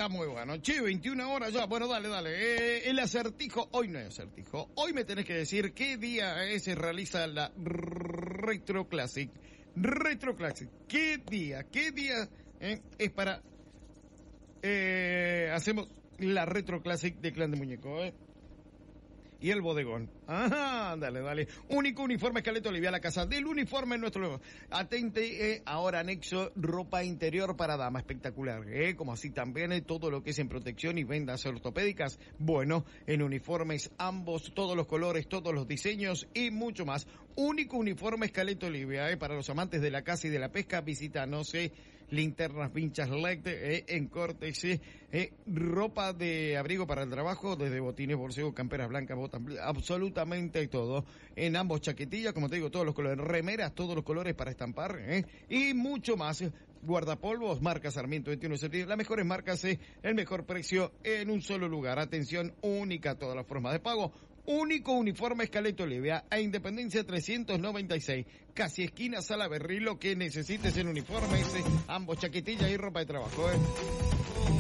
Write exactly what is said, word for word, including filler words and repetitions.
está muy bueno. Che, veintiuna horas ya. Bueno, dale, dale. Eh, el acertijo, hoy no hay acertijo. Hoy me tenés que decir qué día eh, se realiza la Retro Classic. Retro Classic. ¿Qué día? ¿Qué día eh, es para... Eh, hacemos la Retro Classic de Clan de Muñeco, eh? Y el bodegón. Ajá, dale, dale. Único uniforme Escaleta Olivia, la casa del uniforme en nuestro... Atente, eh, ahora anexo ropa interior para dama, espectacular, eh, como así también eh, todo lo que es en protección y vendas ortopédicas. Bueno, en uniformes ambos, todos los colores, todos los diseños y mucho más. Único uniforme Escaleta Olivia, eh, para los amantes de la caza y de la pesca, visítanos, eh, linternas, vinchas L E D, eh, en cortes, eh, eh, ropa de abrigo para el trabajo, desde botines, bolseos, camperas blancas, botas, absolutamente todo. En ambos chaquetillas, como te digo, todos los colores, remeras, todos los colores para estampar, eh, y mucho más. Guardapolvos, marca Sarmiento veintiuno setenta y dos, las mejores marcas, eh, el mejor precio en un solo lugar. Atención única, todas las formas de pago. Único uniforme Escaleta Olivia a Independencia trescientos noventa y seis, casi esquina Sala Berrí, lo que necesites en uniformes, eh, ambos chaquetillas y ropa de trabajo, eh.